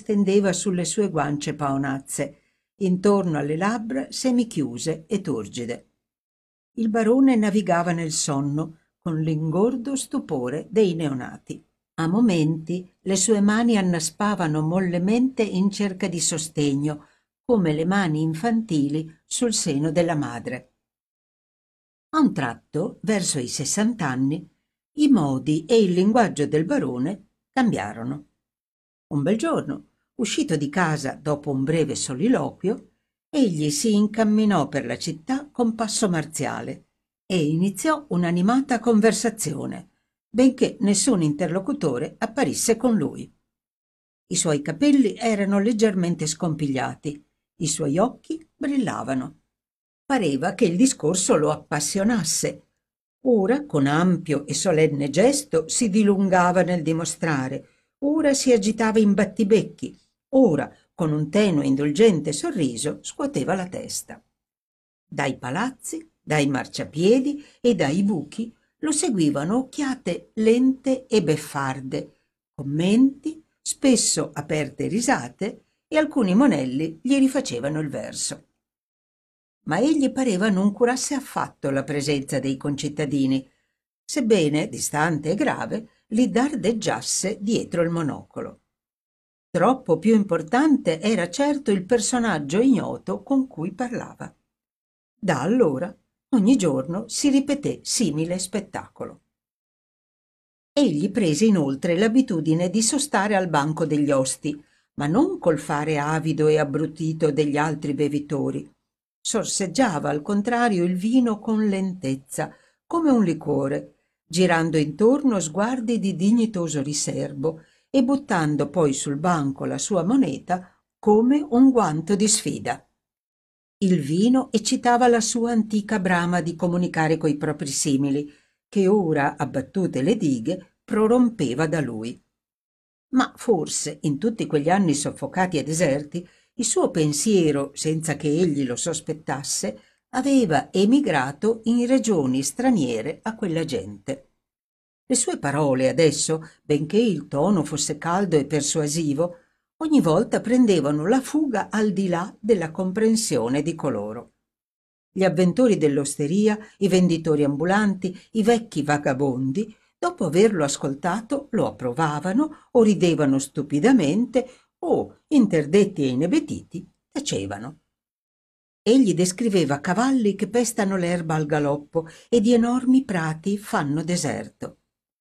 stendeva sulle sue guance paonazze, intorno alle labbra semichiuse e turgide. Il barone navigava nel sonno con l'ingordo stupore dei neonati. A momenti le sue mani annaspavano mollemente in cerca di sostegno, come le mani infantili sul seno della madre. A un tratto, verso i 60 anni, i modi e il linguaggio del barone cambiarono. Un bel giorno, uscito di casa dopo un breve soliloquio, egli si incamminò per la città con passo marziale e iniziò un'animata conversazione, benché nessun interlocutore apparisse con lui. I suoi capelli erano leggermente scompigliati, i suoi occhi brillavano. Pareva che il discorso lo appassionasse. Ora, con ampio e solenne gesto, si dilungava nel dimostrare, ora si agitava in battibecchi, ora, con un tenue e indulgente sorriso, scuoteva la testa. Dai palazzi, dai marciapiedi e dai buchi lo seguivano occhiate lente e beffarde, commenti, spesso aperte risate, e alcuni monelli gli rifacevano il verso. Ma egli pareva non curasse affatto la presenza dei concittadini, sebbene, distante e grave, li dardeggiasse dietro il monocolo. Troppo più importante era certo il personaggio ignoto con cui parlava. Da allora, ogni giorno si ripeté simile spettacolo. Egli prese inoltre l'abitudine di sostare al banco degli osti, ma non col fare avido e abbrutito degli altri bevitori. Sorseggiava al contrario il vino con lentezza, come un liquore, girando intorno sguardi di dignitoso riserbo e buttando poi sul banco la sua moneta come un guanto di sfida. Il vino eccitava la sua antica brama di comunicare coi propri simili, che ora, abbattute le dighe, prorompeva da lui. Ma forse, in tutti quegli anni soffocati e deserti, il suo pensiero, senza che egli lo sospettasse, aveva emigrato in regioni straniere a quella gente. Le sue parole adesso, benché il tono fosse caldo e persuasivo, ogni volta prendevano la fuga al di là della comprensione di coloro. Gli avventori dell'osteria, i venditori ambulanti, i vecchi vagabondi, dopo averlo ascoltato, lo approvavano o ridevano stupidamente o, interdetti e inebetiti, tacevano. Egli descriveva cavalli che pestano l'erba al galoppo e di enormi prati fanno deserto.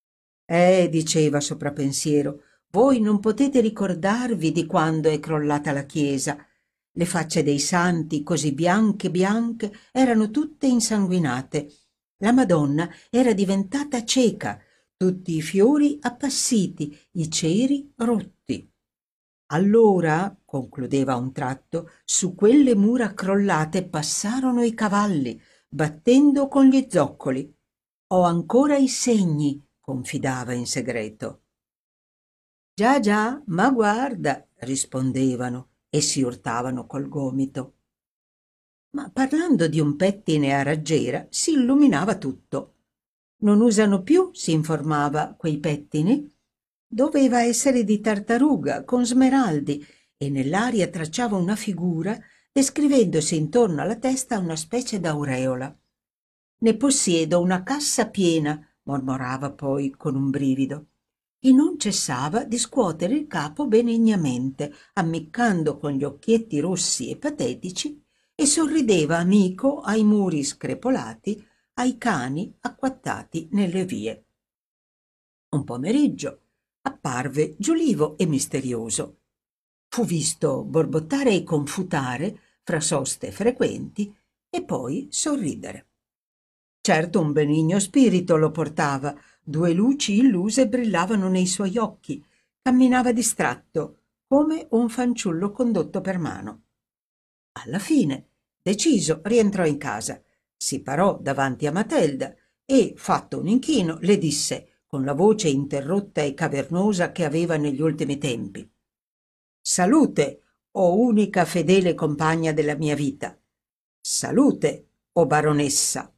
Diceva soprapensiero, voi non potete ricordarvi di quando è crollata la chiesa. Le facce dei santi, così bianche bianche, erano tutte insanguinate. La Madonna era diventata cieca, tutti i fiori appassiti, i ceri rotti. Allora, concludeva a un tratto, su quelle mura crollate passarono i cavalli, battendo con gli zoccoli. Ho ancora i segni, confidava in segreto. Già, già, ma guarda, rispondevano e si urtavano col gomito. Ma parlando di un pettine a raggiera si illuminava tutto. Non usano più, si informava, quei pettini? Doveva essere di tartaruga, con smeraldi, e nell'aria tracciava una figura, descrivendosi intorno alla testa una specie d'aureola. Ne possiedo una cassa piena, mormorava poi con un brivido, e non cessava di scuotere il capo benignamente, ammiccando con gli occhietti rossi e patetici, e sorrideva amico ai muri screpolati, ai cani acquattati nelle vie. Un pomeriggio apparve giulivo e misterioso. Fu visto borbottare e confutare fra soste frequenti e poi sorridere. Certo un benigno spirito lo portava, 2 luci illuse brillavano nei suoi occhi, camminava distratto, come un fanciullo condotto per mano. Alla fine, deciso, rientrò in casa, si parò davanti a Matelda e, fatto un inchino, le disse, con la voce interrotta e cavernosa che aveva negli ultimi tempi: «Salute, o unica fedele compagna della mia vita! Salute, o baronessa!»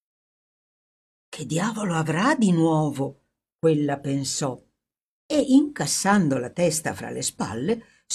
«Che diavolo avrà di nuovo?» quella pensò, e, incassando la testa fra le spalle,